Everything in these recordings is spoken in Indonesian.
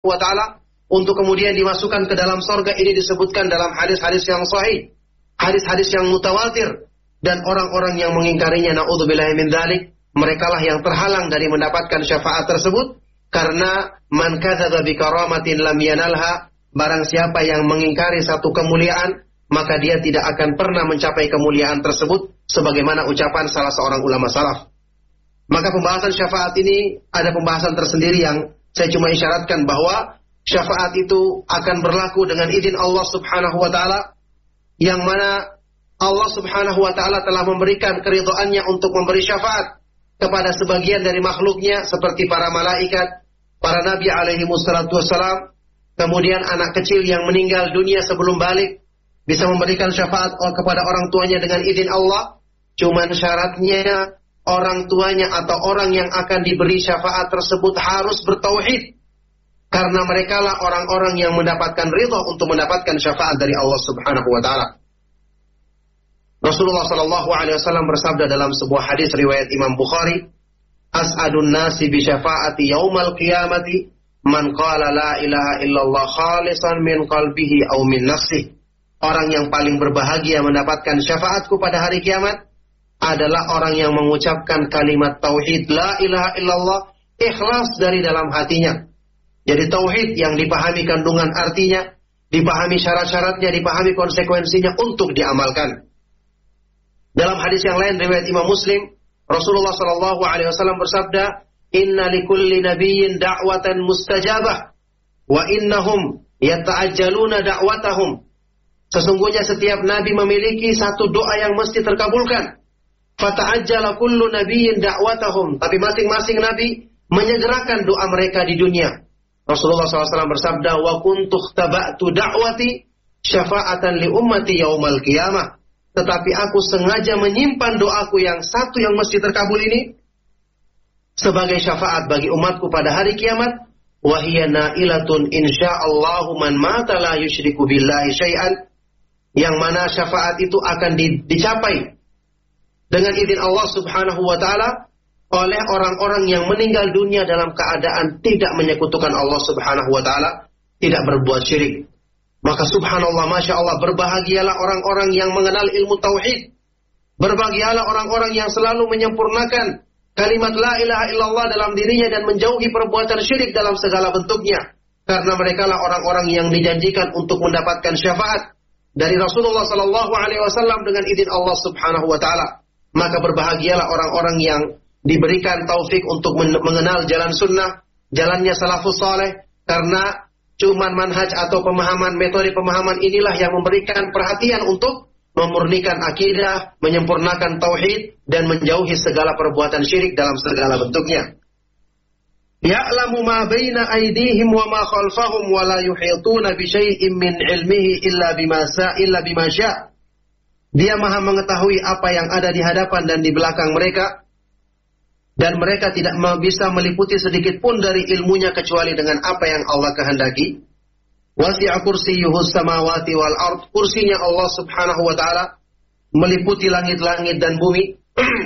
wa ta'ala untuk kemudian dimasukkan ke dalam surga. Ini disebutkan dalam hadis-hadis yang sahih, hadis-hadis yang mutawatir. Dan orang-orang yang mengingkarinya, na'udzubillahi min dzalik, merekalah yang terhalang dari mendapatkan syafaat tersebut. Karena man kadzdzaba bi karamatin lam yanalha, barang siapa yang mengingkari satu kemuliaan, maka dia tidak akan pernah mencapai kemuliaan tersebut, sebagaimana ucapan salah seorang ulama salaf. Maka pembahasan syafaat ini ada pembahasan tersendiri yang saya cuma isyaratkan bahwa syafaat itu akan berlaku dengan izin Allah Subhanahu wa ta'ala, yang mana Allah Subhanahu wa ta'ala telah memberikan keridhaannya untuk memberi syafaat kepada sebagian dari makhluknya, seperti para malaikat, para nabi alaihi wassalatu wassalam, kemudian anak kecil yang meninggal dunia sebelum balik bisa memberikan syafaat kepada orang tuanya dengan izin Allah. Cuman syaratnya orang tuanya atau orang yang akan diberi syafaat tersebut harus bertauhid, karena merekalah orang-orang yang mendapatkan ridha untuk mendapatkan syafaat dari Allah Subhanahu wa ta'ala. Rasulullah sallallahu alaihi wasallam bersabda dalam sebuah hadis riwayat Imam Bukhari, "As'adun nasi bi syafaati yaumal qiyamati man qala la ilaha illallah khalisan min qalbihi aw min nafsihi." Orang yang paling berbahagia mendapatkan syafaatku pada hari kiamat adalah orang yang mengucapkan kalimat tauhid la ilaha illallah ikhlas dari dalam hatinya. Jadi tauhid yang dipahami kandungan artinya, dipahami syarat-syaratnya, dipahami konsekuensinya untuk diamalkan. Dalam hadis yang lain riwayat Imam Muslim, Rasulullah sallallahu alaihi wasallam bersabda, "Inna likulli nabiyyin da'watan mustajabah wa innahum yata'ajjaluna da'watahum." Sesungguhnya setiap nabi memiliki satu doa yang mesti terkabulkan. Fata'ajjala kullu nabiyyin da'watahum. Tapi masing-masing nabi menyegerakan doa mereka di dunia. Rasulullah SAW bersabda, "Wa kuntu ikhtaba'tu da'wati syafa'atan li ummati yaumal qiyamah." Tetapi aku sengaja menyimpan doaku yang satu yang mesti terkabul ini sebagai syafaat bagi umatku pada hari kiamat. Wa hiya na'ilatun insyaallahu man mata la yusyriku billahi syai'an. Yang mana syafaat itu akan dicapai dengan izin Allah Subhanahu wa ta'ala oleh orang-orang yang meninggal dunia dalam keadaan tidak menyekutukan Allah Subhanahu wa ta'ala, tidak berbuat syirik. Maka subhanallah, masya Allah, berbahagialah orang-orang yang mengenal ilmu tauhid. Berbahagialah orang-orang yang selalu menyempurnakan kalimat la ilaha illallah dalam dirinya dan menjauhi perbuatan syirik dalam segala bentuknya. Karena merekalah orang-orang yang dijanjikan untuk mendapatkan syafaat dari Rasulullah sallallahu alaihi wasallam dengan izin Allah Subhanahu wa ta'ala. Maka berbahagialah orang-orang yang diberikan taufik untuk mengenal jalan sunnah, jalannya salafus saleh, karena cuman manhaj atau pemahaman, metode pemahaman inilah yang memberikan perhatian untuk memurnikan akidah, menyempurnakan tauhid, dan menjauhi segala perbuatan syirik dalam segala bentuknya. Ya'lamu ma baina aydihim wa ma khalfahum wa la yuhituna bi syai'in min ilmihi illa bima syaa. Dia Maha mengetahui apa yang ada di hadapan dan di belakang mereka, dan mereka tidak bisa meliputi sedikit pun dari ilmunya kecuali dengan apa yang Allah kehendaki. Wasi'a kursiyyuhus samawati wal ard. Kursinya Allah Subhanahu wa ta'ala meliputi langit-langit dan bumi.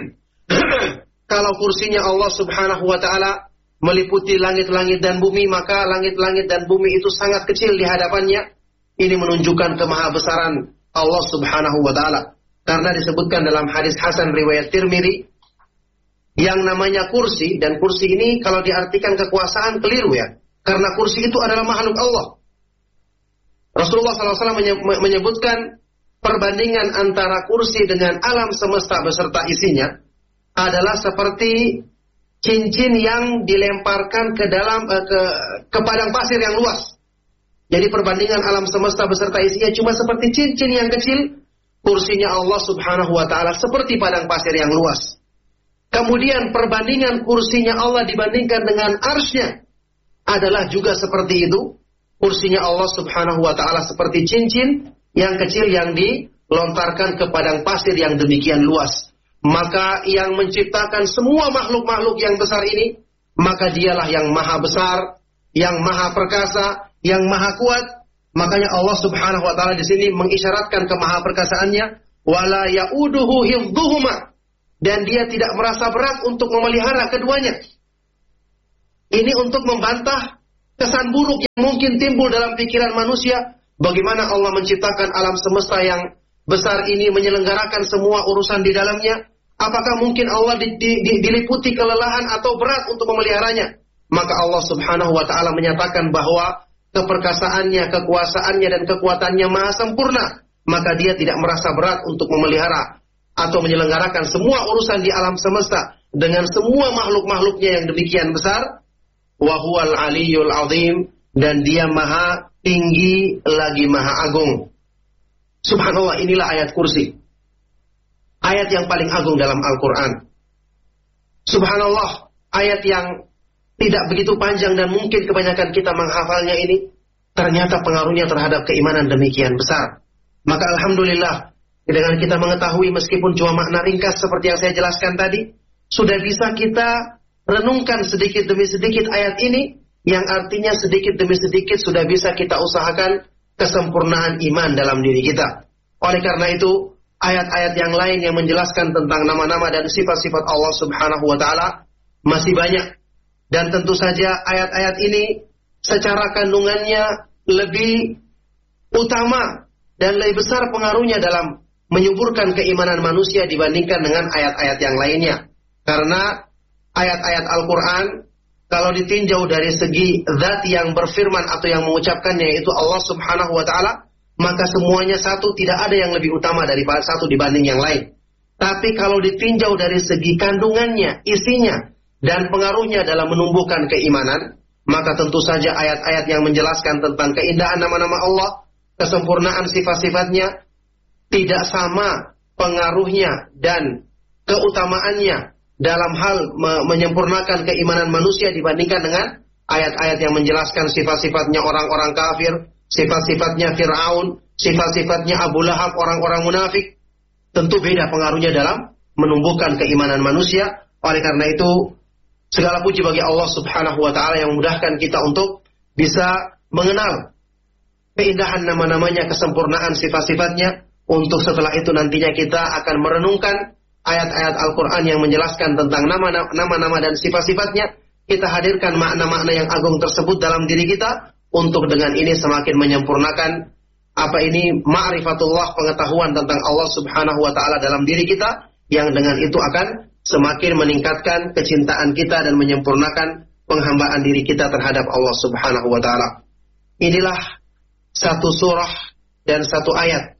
Kalau kursinya Allah Subhanahu wa ta'ala meliputi langit-langit dan bumi, maka langit-langit dan bumi itu sangat kecil di hadapannya. Ini menunjukkan kemahabesaran Allah Subhanahu wa ta'ala. Karena disebutkan dalam hadis hasan riwayat Tirmidzi, yang namanya kursi, dan kursi ini kalau diartikan kekuasaan keliru ya, karena kursi itu adalah makhluk Allah. Rasulullah SAW menyebutkan perbandingan antara kursi dengan alam semesta beserta isinya adalah seperti cincin yang dilemparkan ke dalam ke padang pasir yang luas. Jadi perbandingan alam semesta beserta isinya cuma seperti cincin yang kecil, kursinya Allah Subhanahu wa ta'ala seperti padang pasir yang luas. Kemudian perbandingan kursinya Allah dibandingkan dengan arsy-Nya adalah juga seperti itu. Kursinya Allah Subhanahu wa ta'ala seperti cincin yang kecil yang dilontarkan ke padang pasir yang demikian luas. Maka yang menciptakan semua makhluk-makhluk yang besar ini, maka dialah yang maha besar, yang maha perkasa, yang maha kuat. Makanya Allah Subhanahu wa ta'ala di sini mengisyaratkan kemahaperkasaannya, wala ya'uduhu hifdhuhuma. Dan dia tidak merasa berat untuk memelihara keduanya. Ini untuk membantah kesan buruk yang mungkin timbul dalam pikiran manusia, bagaimana Allah menciptakan alam semesta yang besar ini, menyelenggarakan semua urusan di dalamnya. Apakah mungkin Allah diliputi kelelahan atau berat untuk memeliharanya? Maka Allah Subhanahu wa ta'ala menyatakan bahwa keperkasaannya, kekuasaannya, dan kekuatannya maha sempurna. Maka dia tidak merasa berat untuk memelihara atau menyelenggarakan semua urusan di alam semesta dengan semua makhluk-makhluknya yang demikian besar. Wa huwal aliyyul azim, dan dia maha tinggi lagi maha agung. Subhanallah, inilah ayat kursi. Ayat yang paling agung dalam Al-Quran. Subhanallah, ayat yang tidak begitu panjang dan mungkin kebanyakan kita menghafalnya ini, ternyata pengaruhnya terhadap keimanan demikian besar. Maka alhamdulillah, dengan kita mengetahui meskipun cuma makna ringkas seperti yang saya jelaskan tadi, sudah bisa kita renungkan sedikit demi sedikit ayat ini, yang artinya sedikit demi sedikit sudah bisa kita usahakan kesempurnaan iman dalam diri kita. Oleh karena itu, ayat-ayat yang lain yang menjelaskan tentang nama-nama dan sifat-sifat Allah Subhanahu wa ta'ala masih banyak. Dan tentu saja ayat-ayat ini secara kandungannya lebih utama dan lebih besar pengaruhnya dalam menyuburkan keimanan manusia dibandingkan dengan ayat-ayat yang lainnya. Karena ayat-ayat Al-Quran, kalau ditinjau dari segi zat yang berfirman atau yang mengucapkannya, yaitu Allah Subhanahu wa ta'ala, maka semuanya satu, tidak ada yang lebih utama daripada satu dibanding yang lain. Tapi kalau ditinjau dari segi kandungannya, isinya, dan pengaruhnya dalam menumbuhkan keimanan, maka tentu saja ayat-ayat yang menjelaskan tentang keindahan nama-nama Allah, kesempurnaan sifat-sifatnya, tidak sama pengaruhnya dan keutamaannya dalam hal menyempurnakan keimanan manusia dibandingkan dengan ayat-ayat yang menjelaskan sifat-sifatnya orang-orang kafir, sifat-sifatnya Fir'aun, sifat-sifatnya Abu Lahab, orang-orang munafik. Tentu beda pengaruhnya dalam menumbuhkan keimanan manusia. Oleh karena itu, segala puji bagi Allah Subhanahu wa ta'ala yang memudahkan kita untuk bisa mengenal keindahan nama-namanya, kesempurnaan sifat-sifatnya, untuk setelah itu nantinya kita akan merenungkan ayat-ayat Al-Quran yang menjelaskan tentang nama-nama dan sifat-sifatnya. Kita hadirkan makna-makna yang agung tersebut dalam diri kita, untuk dengan ini semakin menyempurnakan ma'rifatullah, pengetahuan tentang Allah Subhanahu wa ta'ala dalam diri kita, yang dengan itu akan semakin meningkatkan kecintaan kita dan menyempurnakan penghambaan diri kita terhadap Allah Subhanahu wa ta'ala. Inilah satu surah dan satu ayat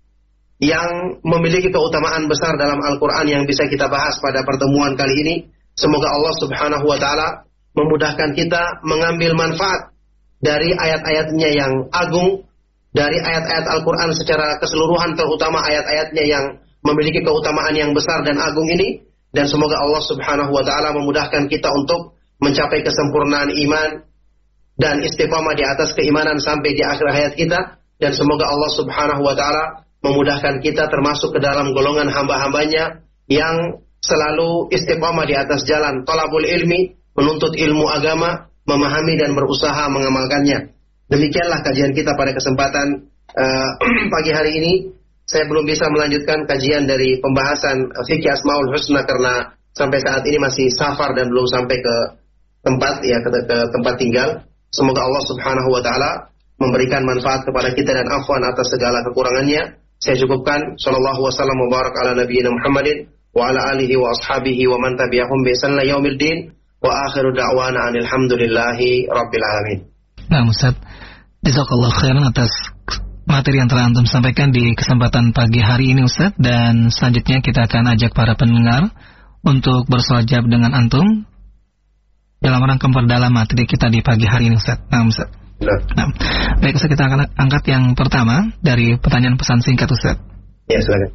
yang memiliki keutamaan besar dalam Al-Quran yang bisa kita bahas pada pertemuan kali ini. Semoga Allah Subhanahu wa ta'ala memudahkan kita mengambil manfaat dari ayat-ayatnya yang agung, dari ayat-ayat Al-Quran secara keseluruhan, terutama ayat-ayatnya yang memiliki keutamaan yang besar dan agung ini. Dan semoga Allah Subhanahu wa ta'ala memudahkan kita untuk mencapai kesempurnaan iman dan istiqamah di atas keimanan sampai di akhir hayat kita. Dan semoga Allah Subhanahu wa ta'ala memudahkan kita termasuk ke dalam golongan hamba-hambanya yang selalu istiqamah di atas jalan thalabul ilmi, menuntut ilmu agama, memahami dan berusaha mengamalkannya. Demikianlah kajian kita pada kesempatan pagi hari ini. Saya belum bisa melanjutkan kajian dari pembahasan fikih Asmaul Husna karena sampai saat ini masih safar dan belum sampai ke tempat ke tempat tinggal. Semoga Allah Subhanahu wa ta'ala memberikan manfaat kepada kita dan afwan atas segala kekurangannya. Saya cukupkan. Sallallahu wasallam wa barak ala nabiyina Muhammadin wa ala alihi wa ashabihi wa man tabi'ahum bi ihsan ila yaumil din. Wa akhiru da'wana alhamdulillahi rabbil alamin. Nah, Ustaz, jazakallah khairan atas materi yang telah antum sampaikan di kesempatan pagi hari ini, Ustaz. Dan selanjutnya kita akan ajak para pendengar untuk bersoal jawab dengan antum dalam rangka memperdalam materi kita di pagi hari ini, Ustaz. Nah, Ustaz. Nah, baik, Ustaz, kita akan angkat yang pertama dari pertanyaan pesan singkat, Ustaz. Ya, silakan.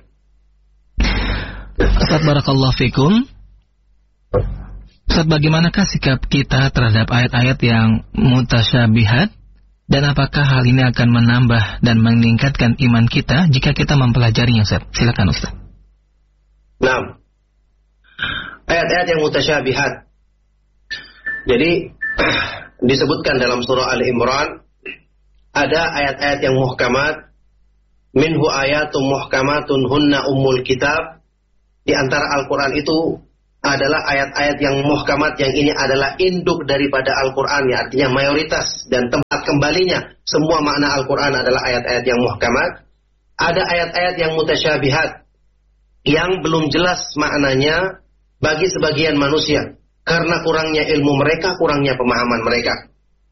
Ustaz, barakallahu fikum. Ustaz, bagaimanakah sikap kita terhadap ayat-ayat yang mutasyabihat, dan apakah hal ini akan menambah dan meningkatkan iman kita jika kita mempelajarinya, Ustaz? Silakan, Ustaz. Nah, ayat-ayat yang mutasyabihat. Jadi disebutkan dalam surah Al-Imran ada ayat-ayat yang muhkamat, minhu ayatum muhkamatun hunna ummul kitab. Di antara Al-Quran itu adalah ayat-ayat yang muhkamat, yang ini adalah induk daripada Al-Quran, ya, artinya mayoritas dan tempat kembalinya semua makna Al-Quran adalah ayat-ayat yang muhkamat. Ada ayat-ayat yang mutasyabihat, yang belum jelas maknanya bagi sebagian manusia karena kurangnya ilmu mereka, kurangnya pemahaman mereka.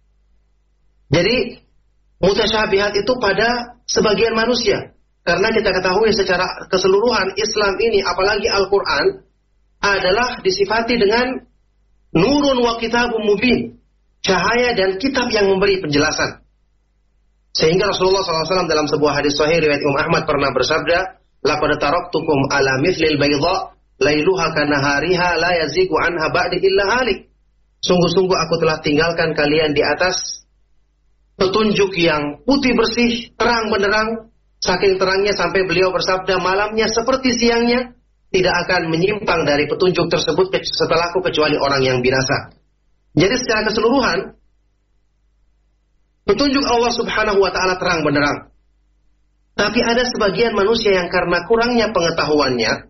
Jadi mutasyabihat itu pada sebagian manusia, karena kita ketahui secara keseluruhan Islam ini, apalagi Al-Quran, adalah disifati dengan nurun wa kitabun mubin, cahaya dan kitab yang memberi penjelasan. Sehingga Rasulullah SAW dalam sebuah hadis sahih riwayat Imam Ahmad pernah bersabda, laqad taraktukum ala mithlil bayda lailuha kanahariha la yazigu anha ba'di illa halik. Sungguh-sungguh aku telah tinggalkan kalian di atas petunjuk yang putih bersih, terang benderang, saking terangnya sampai beliau bersabda, malamnya seperti siangnya, tidak akan menyimpang dari petunjuk tersebut setelahku kecuali orang yang binasa. Jadi secara keseluruhan, petunjuk Allah Subhanahu wa ta'ala terang benderang. Tapi ada sebagian manusia yang karena kurangnya pengetahuannya,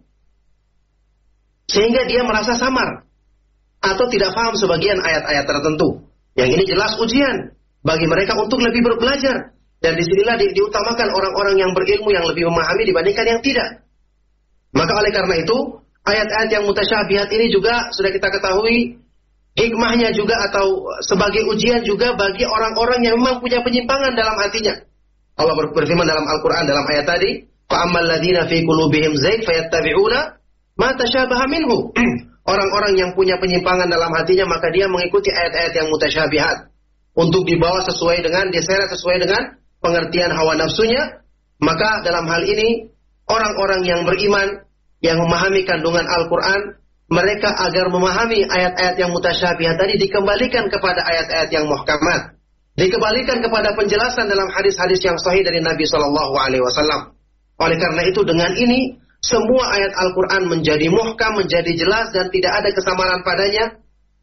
sehingga dia merasa samar, atau tidak paham sebagian ayat-ayat tertentu. Yang ini jelas ujian bagi mereka untuk lebih berbelajar. Dan disinilah diutamakan orang-orang yang berilmu, yang lebih memahami dibandingkan yang tidak. Maka oleh karena itu, ayat-ayat yang mutasyabihat ini juga sudah kita ketahui, hikmahnya juga atau sebagai ujian juga bagi orang-orang yang memang punya penyimpangan dalam hatinya. Allah berfirman dalam Al-Quran dalam ayat tadi, فَأَمَّا الَّذِينَ فِي قُلُوبِهِمْ زَيْغٌ فَيَتَّبِعُونَ مَا تَشَابَهَ مِنْهُ. Orang-orang yang punya penyimpangan dalam hatinya, maka dia mengikuti ayat-ayat yang mutasyabihat untuk dibawa sesuai dengan, diseret sesuai dengan pengertian hawa nafsunya. Maka dalam hal ini, orang-orang yang beriman, yang memahami kandungan Al-Quran, mereka agar memahami ayat-ayat yang mutasyabihat tadi dikembalikan kepada ayat-ayat yang muhkamat, dikembalikan kepada penjelasan dalam hadis-hadis yang sahih dari Nabi SAW. Oleh karena itu, dengan ini semua ayat Al-Quran menjadi muhkam, menjadi jelas dan tidak ada kesamaran padanya.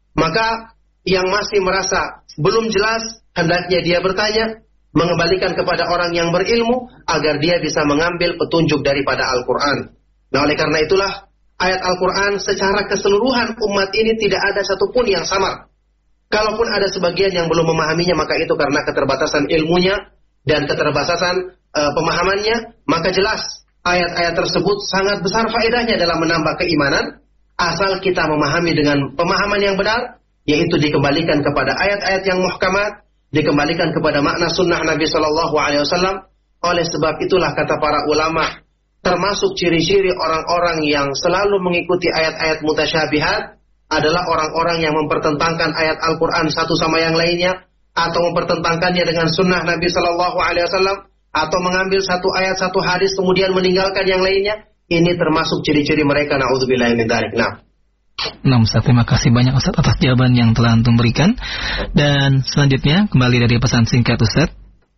Maka yang masih merasa belum jelas, hendaknya dia bertanya, mengembalikan kepada orang yang berilmu agar dia bisa mengambil petunjuk daripada Al-Quran. Nah, oleh karena itulah ayat Al-Quran secara keseluruhan umat ini tidak ada satupun yang samar. Kalaupun ada sebagian yang belum memahaminya, maka itu karena keterbatasan ilmunya dan keterbatasan pemahamannya. Maka jelas ayat-ayat tersebut sangat besar faedahnya dalam menambah keimanan, asal kita memahami dengan pemahaman yang benar, yaitu dikembalikan kepada ayat-ayat yang muhkamat, dikembalikan kepada makna sunnah Nabi SAW. Oleh sebab itulah kata para ulama, termasuk ciri-ciri orang-orang yang selalu mengikuti ayat-ayat mutasyabihat adalah orang-orang yang mempertentangkan ayat Al-Quran satu sama yang lainnya, atau mempertentangkannya dengan sunnah Nabi SAW, atau mengambil satu ayat, satu hadis kemudian meninggalkan yang lainnya. Ini termasuk ciri-ciri mereka, na'udzubillahi min dzalik. Nah, Ustaz, terima kasih banyak Ustaz atas jawaban yang telah Antum berikan. Dan selanjutnya kembali dari pesan singkat Ustaz.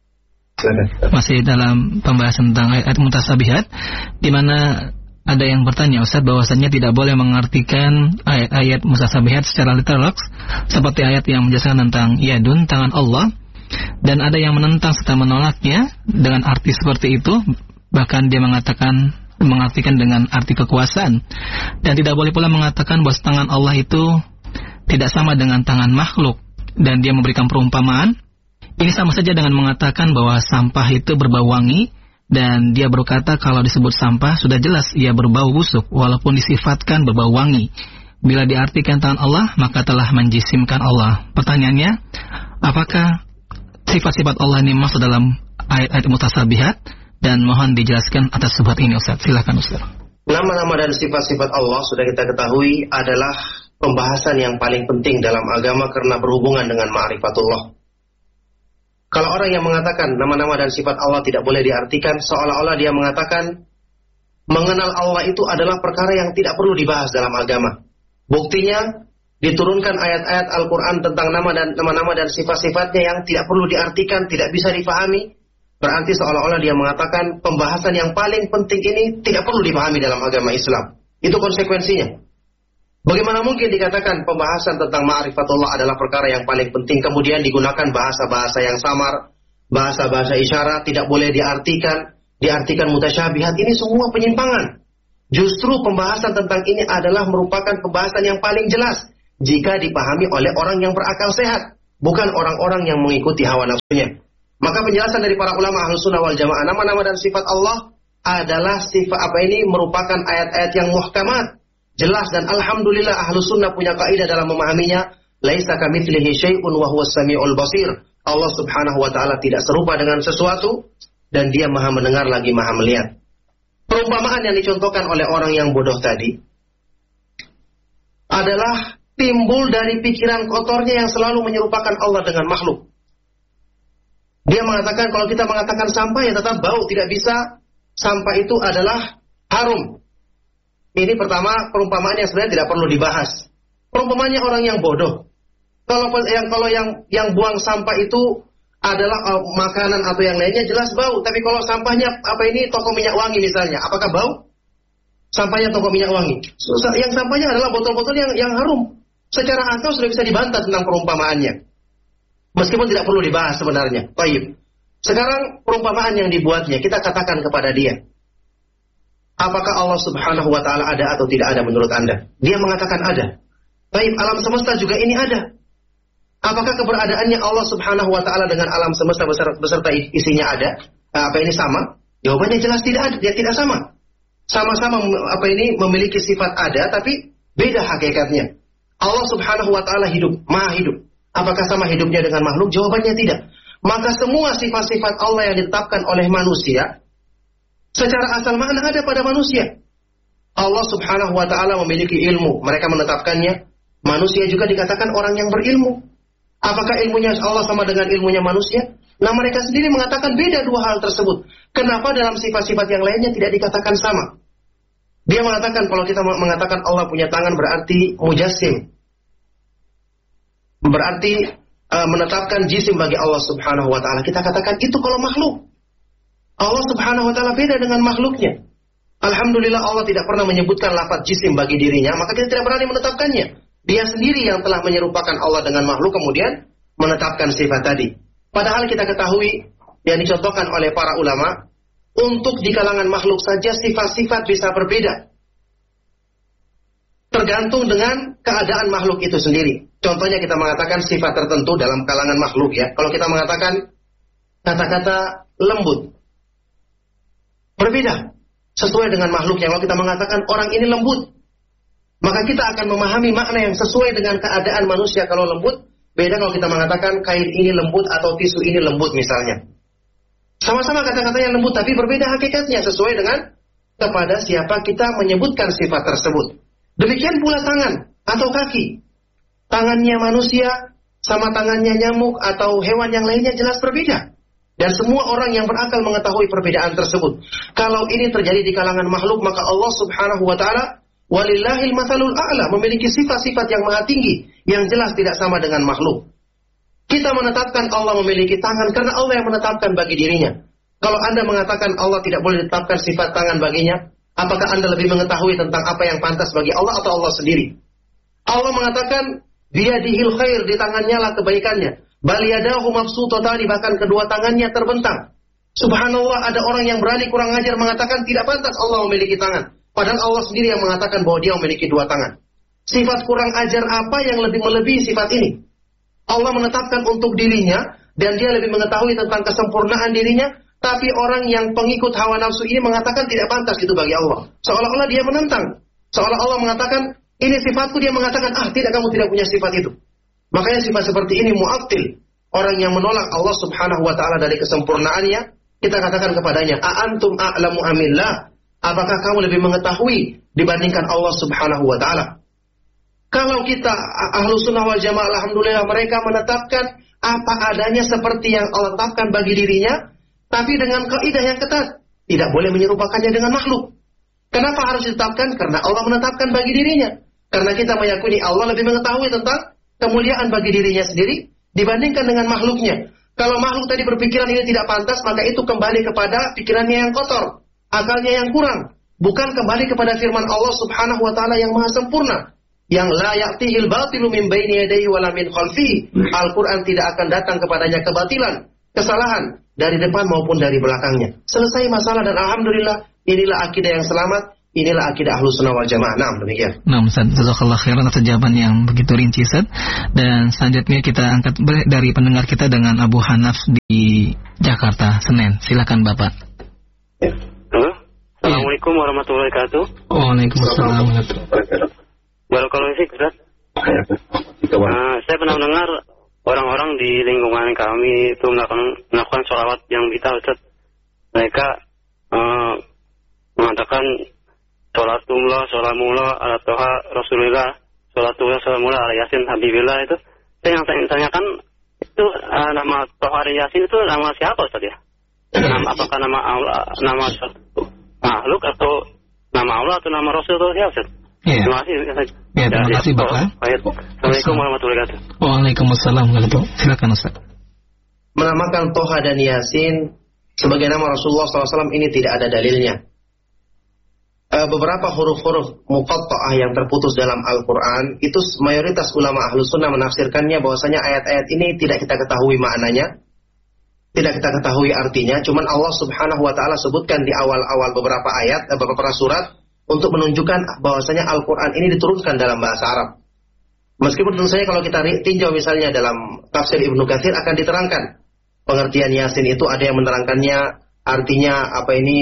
Masih dalam pembahasan tentang ayat mutasyabihat, di mana ada yang bertanya Ustaz bahwasannya tidak boleh mengartikan ayat-ayat mutasyabihat secara literal, seperti ayat yang menjelaskan tentang yadun, tangan Allah, dan ada yang menentang serta menolaknya dengan arti seperti itu, bahkan dia mengartikan dengan arti kekuasaan. Dan tidak boleh pula mengatakan bahwa tangan Allah itu tidak sama dengan tangan makhluk, dan dia memberikan perumpamaan. Ini sama saja dengan mengatakan bahwa sampah itu berbau wangi, dan dia berkata kalau disebut sampah sudah jelas ia berbau busuk walaupun disifatkan berbau wangi. Bila diartikan tangan Allah, maka telah menjisimkan Allah. Pertanyaannya, apakah sifat-sifat Allah ini masuk dalam ayat-ayat mutasyabihat? Dan mohon dijelaskan atas subhat ini Ustaz. Silakan Ustaz. Nama-nama dan sifat-sifat Allah sudah kita ketahui adalah pembahasan yang paling penting dalam agama karena berhubungan dengan ma'rifatullah. Kalau orang yang mengatakan nama-nama dan sifat Allah tidak boleh diartikan, seolah-olah dia mengatakan mengenal Allah itu adalah perkara yang tidak perlu dibahas dalam agama. Buktinya diturunkan ayat-ayat Al-Quran tentang nama-nama dan sifat-sifatnya yang tidak perlu diartikan, tidak bisa difahami. Berarti seolah-olah dia mengatakan pembahasan yang paling penting ini tidak perlu dipahami dalam agama Islam. Itu konsekuensinya. Bagaimana mungkin dikatakan pembahasan tentang ma'rifatullah adalah perkara yang paling penting, kemudian digunakan bahasa-bahasa yang samar, bahasa-bahasa isyarat, tidak boleh diartikan mutasyabihat. Ini semua penyimpangan. Justru pembahasan tentang ini adalah merupakan pembahasan yang paling jelas jika dipahami oleh orang yang berakal sehat, bukan orang-orang yang mengikuti hawa nafsunya. Maka penjelasan dari para ulama Ahlus Sunnah wal Jamaah, nama-nama dan sifat Allah adalah sifat merupakan ayat-ayat yang muhkamat, jelas, dan alhamdulillah Ahlus Sunnah punya kaidah dalam memahaminya. Laisa kamitslihi syai'un wa huwas samiul basir. Allah Subhanahu wa taala tidak serupa dengan sesuatu dan Dia Maha mendengar lagi Maha melihat. Perumpamaan yang dicontohkan oleh orang yang bodoh tadi adalah timbul dari pikiran kotornya yang selalu menyerupakan Allah dengan makhluk. Dia mengatakan kalau kita mengatakan sampah ya tetap bau, tidak bisa. Sampah itu adalah harum. Ini pertama perumpamaan yang sebenarnya tidak perlu dibahas. Perumpamaannya orang yang bodoh. Kalau yang buang sampah itu adalah makanan atau yang lainnya jelas bau. Tapi kalau sampahnya toko minyak wangi misalnya, apakah bau? Sampahnya toko minyak wangi. Yang sampahnya adalah botol-botol yang harum. Secara akal sudah bisa dibantah tentang perumpamaannya. Meskipun tidak perlu dibahas sebenarnya. Baik. Sekarang perumpamaan yang dibuatnya, kita katakan kepada dia, apakah Allah Subhanahu wa taala ada atau tidak ada menurut Anda? Dia mengatakan ada. Baik, alam semesta juga ini ada. Apakah keberadaannya Allah Subhanahu wa taala dengan alam semesta beserta isinya ada? Ini sama? Jawabannya jelas tidak ada, dia tidak sama. Sama-sama memiliki sifat ada tapi beda hakikatnya. Allah Subhanahu wa taala hidup, Maha hidup. Apakah sama hidupnya dengan makhluk? Jawabannya tidak. Maka semua sifat-sifat Allah yang ditetapkan oleh manusia secara asal makna ada pada manusia. Allah Subhanahu wa taala memiliki ilmu, mereka menetapkannya. Manusia juga dikatakan orang yang berilmu. Apakah ilmunya Allah sama dengan ilmunya manusia? Nah, mereka sendiri mengatakan beda dua hal tersebut. Kenapa dalam sifat-sifat yang lainnya tidak dikatakan sama? Dia mengatakan kalau kita mengatakan Allah punya tangan berarti mujassim. Berarti menetapkan jisim bagi Allah Subhanahu wa taala. Kita katakan itu kalau makhluk. Allah Subhanahu wa taala beda dengan makhluknya. Alhamdulillah Allah tidak pernah menyebutkan lafaz jisim bagi dirinya, maka kita tidak berani menetapkannya. Dia sendiri yang telah menyerupakan Allah dengan makhluk kemudian menetapkan sifat tadi. Padahal kita ketahui yang dicontohkan oleh para ulama, untuk di kalangan makhluk saja sifat-sifat bisa berbeda. Tergantung dengan keadaan makhluk itu sendiri. Contohnya kita mengatakan sifat tertentu dalam kalangan makhluk ya. Kalau kita mengatakan kata-kata lembut, berbeda sesuai dengan makhluknya. Kalau kita mengatakan orang ini lembut, maka kita akan memahami makna yang sesuai dengan keadaan manusia. Kalau lembut, beda kalau kita mengatakan kain ini lembut atau tisu ini lembut misalnya. Sama-sama kata-katanya lembut, tapi berbeda hakikatnya sesuai dengan kepada siapa kita menyebutkan sifat tersebut. Demikian pula tangan atau kaki. Tangannya manusia sama tangannya nyamuk atau hewan yang lainnya jelas berbeda. Dan semua orang yang berakal mengetahui perbedaan tersebut. Kalau ini terjadi di kalangan makhluk, maka Allah Subhanahu wa taala walillahil matsalul a'la, memiliki sifat-sifat yang maha tinggi yang jelas tidak sama dengan makhluk. Kita menetapkan Allah memiliki tangan karena Allah yang menetapkan bagi dirinya. Kalau Anda mengatakan Allah tidak boleh ditetapkan sifat tangan baginya, apakah Anda lebih mengetahui tentang apa yang pantas bagi Allah atau Allah sendiri? Allah mengatakan biyadihil khair, di tangannya lah kebaikannya. Bal yadahu mabsutatani, bahkan kedua tangannya terbentang. Subhanallah, ada orang yang berani kurang ajar mengatakan tidak pantas Allah memiliki tangan. Padahal Allah sendiri yang mengatakan bahwa dia memiliki dua tangan. Sifat kurang ajar apa yang lebih melebihi sifat ini? Allah menetapkan untuk dirinya dan dia lebih mengetahui tentang kesempurnaan dirinya. Tapi orang yang pengikut hawa nafsu ini mengatakan tidak pantas itu bagi Allah. Seolah-olah dia menentang. Seolah Allah mengatakan ini sifatku, dia mengatakan tidak, kamu tidak punya sifat itu. Makanya sifat seperti ini mu'attil. Orang yang menolak Allah Subhanahu wa taala dari kesempurnaannya, kita katakan kepadanya, "A'antum a'lamu amillah?" Apakah kamu lebih mengetahui dibandingkan Allah Subhanahu wa taala? Kalau kita Ahlus Sunnah wal Jamaah, alhamdulillah mereka menetapkan apa adanya seperti yang Allah tetapkan bagi dirinya, tapi dengan kaidah yang ketat, tidak boleh menyerupakannya dengan makhluk. Kenapa harus ditetapkan? Karena Allah menetapkan bagi dirinya. Karena kita meyakini Allah lebih mengetahui tentang kemuliaan bagi dirinya sendiri dibandingkan dengan makhluknya. Kalau makhluk tadi berpikiran ini tidak pantas, maka itu kembali kepada pikirannya yang kotor, akalnya yang kurang, bukan kembali kepada firman Allah Subhanahu wa taala yang maha sempurna, yang la ya'tihil batilu min baini yadayhi wala min khalfihi. Al-Qur'an tidak akan datang kepadanya kebatilan, kesalahan dari depan maupun dari belakangnya. Selesai masalah dan alhamdulillah inilah akidah yang selamat inilah akidah Ahlus Sunnah wal Jamaah. Nah, demikian. Nah, Ustaz, jazakallah khairan atas jawaban yang begitu rinci, Ustaz. Dan selanjutnya kita angkat dari pendengar kita dengan Abu Hanaf di Jakarta, Senen. Silakan Bapak. Halo. Assalamualaikum warahmatullahi wabarakatuh. Waalaikumsalam warahmatullahi wabarakatuh. Barakallahu fiik, Ustaz. Saya pernah mendengar orang-orang di lingkungan kami itu melakukan sholawat yang bid'ah, Ustaz. Mereka mengatakan sholamullah ala toha rasulillah, sholamullah ala yasin habibillah itu. Saya yang tanyakan itu nama toha yasin itu nama siapa, Ustaz ya? Apakah nama Allah, nama makhluk atau nama Allah atau nama Rasul atau siapa, Ustaz? Ya. Terima kasih. Ya, terima kasih Bapak. Assalamualaikum warahmatullahi wabarakatuh. Waalaikumsalam warahmatullahi wabarakatuh. Silakan Ustaz. Menamakan Toha dan Yasin sebagai nama Rasulullah SAW ini tidak ada dalilnya. Beberapa huruf-huruf muqatta'ah yang terputus dalam Al-Quran itu mayoritas ulama Ahlus Sunnah menafsirkannya bahwasanya ayat-ayat ini tidak kita ketahui maknanya, tidak kita ketahui artinya. Cuman Allah Subhanahu Wa Taala sebutkan di awal-awal beberapa ayat, beberapa surat untuk menunjukkan bahwasanya Al-Quran ini diturunkan dalam bahasa Arab. Meskipun tentu saja kalau kita tinjau misalnya dalam tafsir Ibnu Katsir akan diterangkan pengertian Yasin itu, ada yang menerangkannya artinya apa ini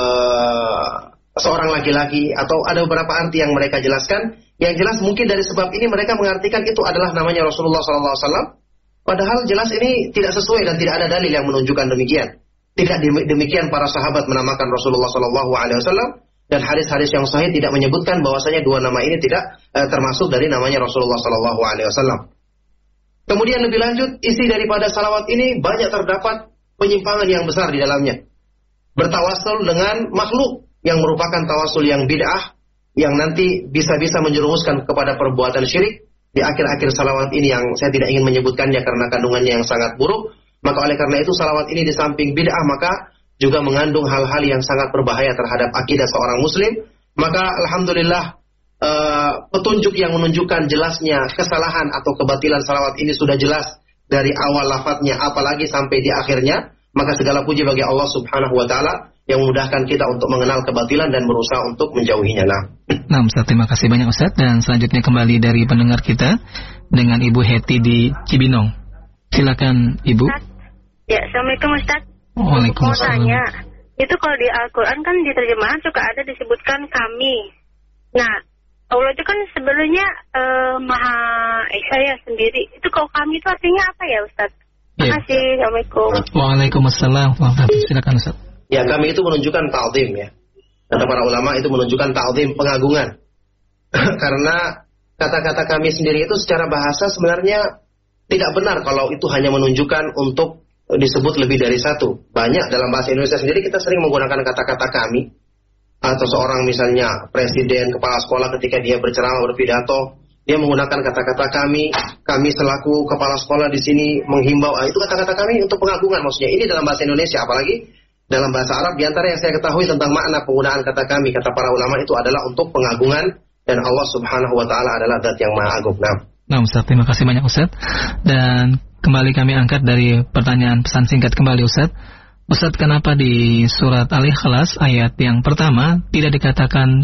seorang laki-laki, atau ada beberapa arti yang mereka jelaskan. Yang jelas mungkin dari sebab ini mereka mengartikan itu adalah namanya Rasulullah SAW. Padahal jelas ini tidak sesuai dan tidak ada dalil yang menunjukkan demikian. Tidak demikian para sahabat menamakan Rasulullah SAW, dan hadis-hadis yang sahih tidak menyebutkan bahwasanya dua nama ini tidak termasuk dari namanya Rasulullah SAW. Kemudian lebih lanjut, isi daripada salawat ini banyak terdapat penyimpangan yang besar di dalamnya. Bertawassul dengan makhluk yang merupakan tawasul yang bid'ah, yang nanti bisa-bisa menjerumuskan kepada perbuatan syirik. Di akhir-akhir salawat ini yang saya tidak ingin menyebutkannya karena kandungannya yang sangat buruk. Maka oleh karena itu salawat ini di samping bid'ah maka juga mengandung hal-hal yang sangat berbahaya terhadap akidah seorang muslim. Maka alhamdulillah petunjuk yang menunjukkan jelasnya kesalahan atau kebatilan salawat ini sudah jelas dari awal lafadznya apalagi sampai di akhirnya. Maka segala puji bagi Allah Subhanahu Wa Taala yang memudahkan kita untuk mengenal kebatilan dan berusaha untuk menjauhinya. Nah, Ustaz, terima kasih banyak Ustaz. Dan selanjutnya kembali dari pendengar kita dengan Ibu Heti di Cibinong. Silakan Ibu. Ya, Assalamualaikum Ustaz. Waalaikumsalam. Mau tanya, itu kalau di Al-Quran kan di terjemahan suka ada disebutkan kami. Nah, Allah itu kan sebenarnya Maha Esa ya sendiri. Itu kalau kami itu artinya apa ya Ustaz? Terima kasih. Assalamualaikum. Waalaikumsalam. Silakan Ustaz. Ya, kami itu menunjukkan ta'zim ya. Kata para ulama itu menunjukkan ta'zim, pengagungan. Karena kata-kata kami sendiri itu secara bahasa sebenarnya tidak benar kalau itu hanya menunjukkan untuk disebut lebih dari satu. Banyak dalam bahasa Indonesia sendiri kita sering menggunakan kata-kata kami. Atau seorang misalnya presiden, kepala sekolah ketika dia berceramah, berpidato, dia menggunakan kata-kata kami selaku kepala sekolah di sini menghimbau. Itu kata-kata kami untuk pengagungan maksudnya. Ini dalam bahasa Indonesia, apalagi dalam bahasa Arab. Di antara yang saya ketahui tentang makna penggunaan kata kami, kata para ulama itu adalah untuk pengagungan, dan Allah Subhanahu Wa Taala adalah Zat yang Maha Agung. Nah Ustaz, terima kasih banyak Ustaz. Dan kembali kami angkat dari pertanyaan pesan singkat kembali Ustaz. Ustaz, kenapa di surat Al-Ikhlas ayat yang pertama tidak dikatakan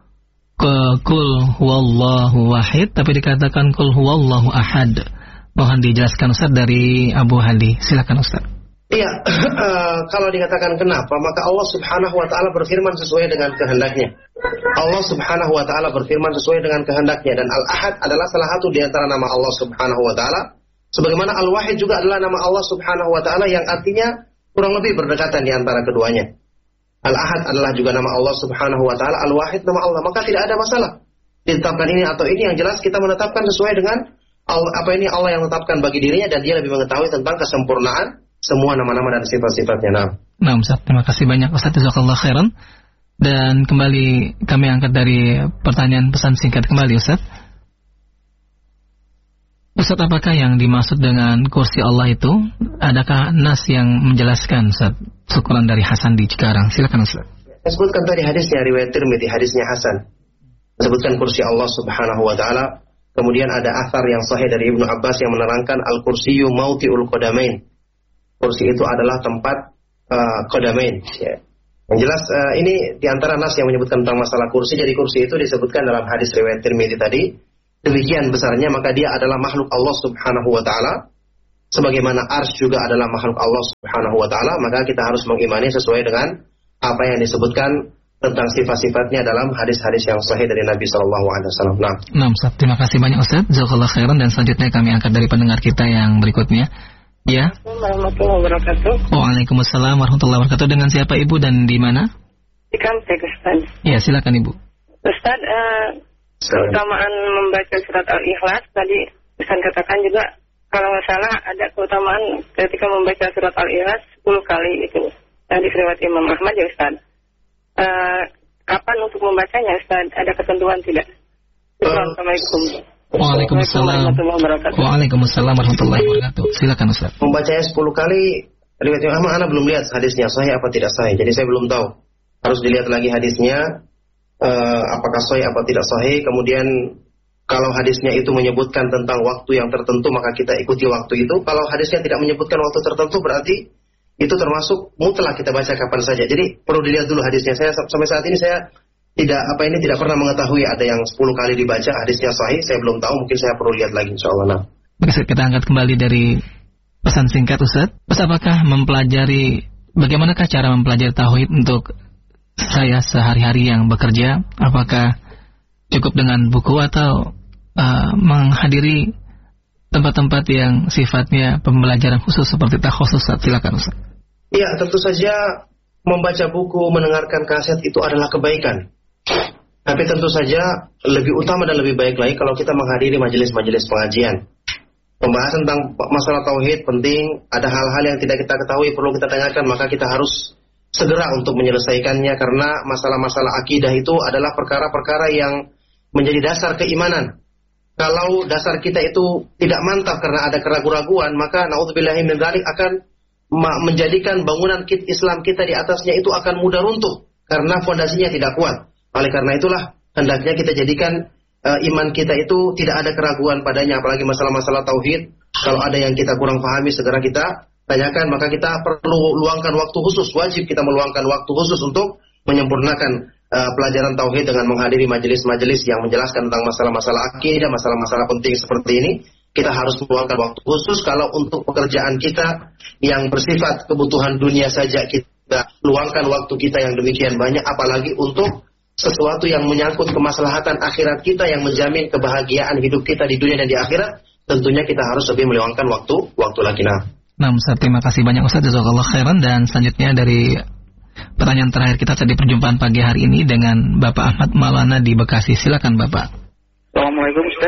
Qul huwallahu wahid, tapi dikatakan Qul huwallahu ahad? Mohon dijelaskan Ustaz dari Abu Hadi. Silakan Ustaz. Iya, kalau dikatakan kenapa, maka Allah Subhanahu Wa Taala berfirman sesuai dengan kehendaknya. Allah Subhanahu Wa Taala berfirman sesuai dengan kehendaknya, dan Al-Ahad adalah salah satu di antara nama Allah Subhanahu Wa Taala. Sebagaimana Al-Wahid juga adalah nama Allah Subhanahu Wa Taala yang artinya kurang lebih berdekatan di antara keduanya. Al-Ahad adalah juga nama Allah Subhanahu Wa Taala, Al-Wahid nama Allah. Maka tidak ada masalah ditetapkan ini atau ini. Yang jelas kita menetapkan sesuai dengan apa ini Allah yang menetapkan bagi dirinya, dan dia lebih mengetahui tentang kesempurnaan semua nama-nama dan sifat-sifatnya. Nah Ustaz, terima kasih banyak Ustaz, jazakallahu khairan. Dan kembali kami angkat dari pertanyaan pesan singkat kembali Ustaz. Ustaz, apakah yang dimaksud dengan kursi Allah itu? Adakah nas yang menjelaskan Ustaz? Syukuran dari Hasan di Cikarang. Silakan Ustaz. Saya sebutkan tadi hadisnya riwayat Tirmidzi, hadisnya Hasan. Sebutkan kursi Allah Subhanahu Wa Taala. Kemudian ada athar yang sahih dari Ibnu Abbas yang menerangkan al-kursiyyu mawti'ul qadamain. Kursi itu adalah tempat qadamain ya. Yang jelas ini diantara nas yang menyebutkan tentang masalah kursi. Jadi kursi itu disebutkan dalam hadis riwayat Tirmidzi tadi. Demikian besarnya, maka dia adalah makhluk Allah Subhanahu wa taala. Sebagaimana arsy juga adalah makhluk Allah Subhanahu wa taala, maka kita harus mengimani sesuai dengan apa yang disebutkan tentang sifat-sifatnya dalam hadis-hadis yang sahih dari Nabi sallallahu alaihi wasallam. Nah, Ustaz, terima kasih banyak Ustaz. Jazakallahu khairan, dan selanjutnya kami angkat dari pendengar kita yang berikutnya. Ya. Warahmatullahi wabarakatuh. Waalaikumsalam warahmatullahi wabarakatuh. Dengan siapa Ibu dan di mana? Di Kampek, Ustaz. Ya, silakan Ibu. Ustaz, keutamaan membaca surat Al-Ikhlas tadi Ustaz katakan juga, kalau nggak salah ada keutamaan ketika membaca surat Al-Ikhlas 10 kali itu. Di riwayat Imam Ahmad ya Ustaz. Kapan untuk membacanya Ustaz? Ada ketentuan tidak? Assalamualaikum. Waalaikumsalam. Waalaikumsalam warahmatullahi wabarakatuh. Silakan Ustaz. Membacanya 10 kali riwayat Imam Ahmad, ana belum lihat hadisnya sahih apa tidak sahih. Jadi saya belum tahu. Harus dilihat lagi hadisnya apakah sahih apa tidak sahih. Kemudian kalau hadisnya itu menyebutkan tentang waktu yang tertentu, maka kita ikuti waktu itu. Kalau hadisnya tidak menyebutkan waktu tertentu, berarti itu termasuk mutlak kita baca kapan saja. Jadi perlu dilihat dulu hadisnya. Saya sampai saat ini saya tidak pernah mengetahui ada yang 10 kali dibaca hadisnya sahih. Saya belum tahu, mungkin saya perlu lihat lagi insyaallah. Nah, kita angkat kembali dari pesan singkat Ustaz. Apakah bagaimanakah cara mempelajari tauhid untuk saya sehari-hari yang bekerja? Apakah cukup dengan buku atau menghadiri tempat-tempat yang sifatnya pembelajaran khusus seperti takhusus? Silakan Ustaz. Iya, tentu saja membaca buku, mendengarkan kaset itu adalah kebaikan. Tapi tentu saja lebih utama dan lebih baik lagi kalau kita menghadiri majelis-majelis pengajian. Pembahasan tentang masalah tauhid penting, ada hal-hal yang tidak kita ketahui perlu kita tanyakan, maka kita harus segera untuk menyelesaikannya, karena masalah-masalah akidah itu adalah perkara-perkara yang menjadi dasar keimanan. Kalau dasar kita itu tidak mantap karena ada keraguan-raguan, maka naudzubillahi min dzalik akan menjadikan bangunan Islam kita di atasnya itu akan mudah runtuh karena fondasinya tidak kuat. Oleh karena itulah hendaknya kita jadikan iman kita itu tidak ada keraguan padanya, apalagi masalah-masalah tauhid. Kalau ada yang kita kurang pahami, segera kita tanyakan, maka kita perlu luangkan waktu khusus, wajib kita meluangkan waktu khusus untuk menyempurnakan pelajaran tauhid dengan menghadiri majelis-majelis yang menjelaskan tentang masalah-masalah akidah, masalah-masalah penting seperti ini. Kita harus meluangkan waktu khusus. Kalau untuk pekerjaan kita yang bersifat kebutuhan dunia saja kita luangkan waktu kita yang demikian banyak, apalagi untuk sesuatu yang menyangkut kemaslahatan akhirat kita yang menjamin kebahagiaan hidup kita di dunia dan di akhirat, tentunya kita harus lebih meluangkan waktu lagi. Nah, Ustaz, terima kasih banyak Ustaz, jazakallahu khairan. Dan selanjutnya dari pertanyaan terakhir kita tadi perjumpaan pagi hari ini dengan Bapak Ahmad Maulana di Bekasi. Silakan Bapak. Assalamualaikum Ustaz.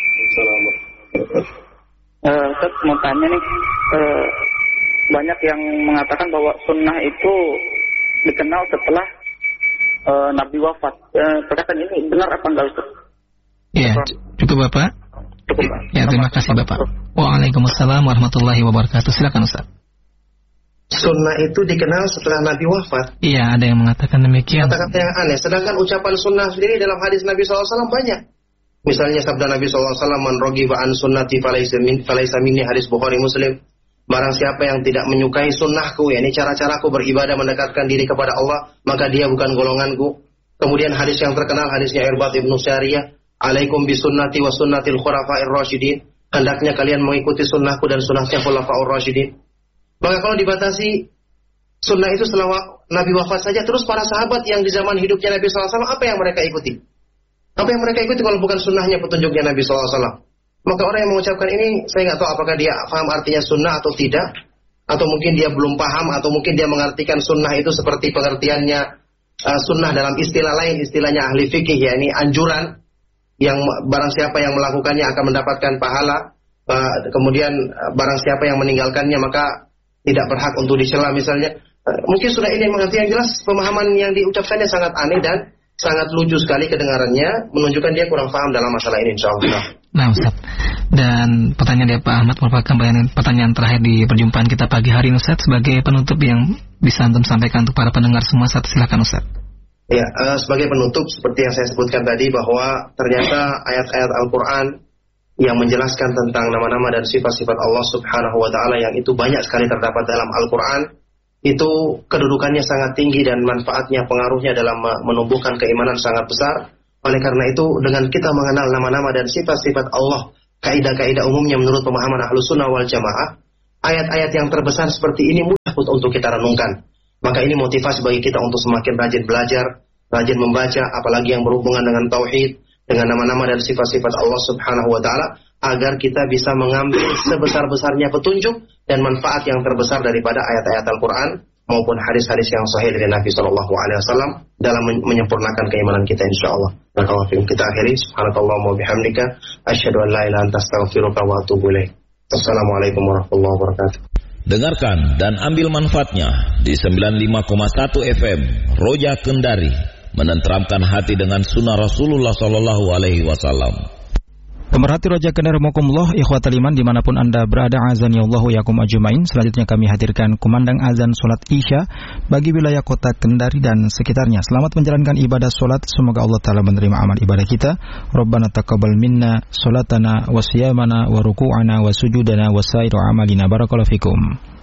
Ustaz mau tanya nih, banyak yang mengatakan bahwa sunnah itu dikenal setelah Nabi wafat. Perkataan ini benar apa enggak Ustaz? Iya, cukup Bapak. Cukup. Ya, terima kasih Bapak. Waalaikumsalam warahmatullahi wabarakatuh. Silakan Ustaz. Sunnah itu dikenal setelah Nabi wafat. Iya, ada yang mengatakan demikian. Kata-kata yang aneh. Sedangkan ucapan sunnah sendiri dalam hadis Nabi SAW banyak. Misalnya sabda Nabi SAW, "Man raghiba an sunnati falaysa minni," hadis Bukhari Muslim. Barang siapa yang tidak menyukai sunnahku, yakni cara-caraku beribadah mendekatkan diri kepada Allah, maka dia bukan golonganku. Kemudian hadis yang terkenal, hadisnya Irbad ibn Syariyah, "Alaikum bisunnati wa sunnatil khulafa'ir rasyidin." Hendaknya kalian mengikuti sunnahku dan sunnahnya khulafa'ur rasyidin. Maka kalau dibatasi sunnah itu setelah Nabi wafat saja, terus para sahabat yang di zaman hidupnya Nabi SAW, apa yang mereka ikuti? Apa yang mereka ikuti kalau bukan sunnahnya, petunjuknya Nabi SAW? Maka orang yang mengucapkan ini, saya nggak tahu apakah dia paham artinya sunnah atau tidak, atau mungkin dia belum paham, atau mungkin dia mengartikan sunnah itu seperti pengertiannya sunnah dalam istilah lain, istilahnya ahli fikih, yakni anjuran, yang barang siapa yang melakukannya akan mendapatkan pahala, kemudian barang siapa yang meninggalkannya maka tidak berhak untuk dicela misalnya. Mungkin sudah ini mengerti, yang jelas pemahaman yang diucapkannya sangat aneh dan sangat lucu sekali kedengarannya, menunjukkan dia kurang paham dalam masalah ini insyaallah. Nah Ustaz, dan pertanyaan dari Pak Ahmad merupakan pertanyaan terakhir di perjumpaan kita pagi hari ini Ustaz, sebagai penutup yang bisa antum sampaikan untuk para pendengar semua. Silakan Ustaz. Ya, sebagai penutup seperti yang saya sebutkan tadi, bahwa ternyata ayat-ayat Al-Quran yang menjelaskan tentang nama-nama dan sifat-sifat Allah Subhanahu wa Ta'ala yang itu banyak sekali terdapat dalam Al-Quran, itu kedudukannya sangat tinggi dan manfaatnya, pengaruhnya dalam menumbuhkan keimanan sangat besar. Oleh karena itu, dengan kita mengenal nama-nama dan sifat-sifat Allah, kaidah-kaidah umumnya menurut pemahaman Ahlus Sunnah wal Jamaah, ayat-ayat yang terbesar seperti ini mudah untuk kita renungkan. Maka ini motivasi bagi kita untuk semakin rajin belajar, rajin membaca, apalagi yang berhubungan dengan tauhid, dengan nama-nama dan sifat-sifat Allah Subhanahu wa taala, agar kita bisa mengambil sebesar-besarnya petunjuk dan manfaat yang terbesar daripada ayat-ayat Al-Qur'an maupun hadis-hadis yang sahih dari Nabi sallallahu alaihi wasallam dalam menyempurnakan keimanan kita insyaallah. Barakallahu fiikum. Kita akhiri subhanakallahumma wa bihamdika asyhadu an la ilaha illa anta astaghfiruka wa atubu ilaik. Assalamualaikum warahmatullahi wabarakatuh. Dengarkan dan ambil manfaatnya di 95,1 FM Roja Kendari, menenteramkan hati dengan sunnah Rasulullah sallallahu alaihi wasallam. Pemerhati Roja Kendari Mokumullah, ikhwatal iman dimanapun Anda berada, azan ya Allahu yakum ajmain. Selanjutnya kami hadirkan kumandang azan solat Isya bagi wilayah kota Kendari dan sekitarnya. Selamat menjalankan ibadah solat, semoga Allah Ta'ala menerima amal ibadah kita. Rabbana taqabbal minna solatana wa siyamana wa ruku'ana wa sujudana wa sairu amalina. Barakallahu fikum.